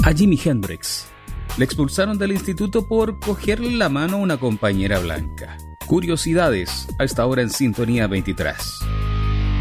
A Jimi Hendrix le expulsaron del instituto por cogerle la mano a una compañera blanca. Curiosidades a esta hora en Sintonía 23.